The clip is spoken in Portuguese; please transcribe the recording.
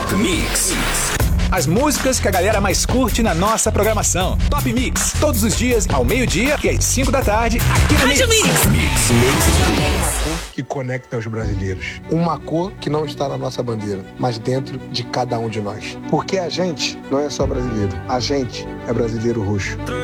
Top Mix. As músicas que a galera mais curte na nossa programação. Top Mix, todos os dias, ao meio-dia e às 5 da tarde, aqui no Mix. Uma cor que conecta os brasileiros. Uma cor que não está na nossa bandeira, mas dentro de cada um de nós. Porque a gente não é só brasileiro. A gente é brasileiro roxo.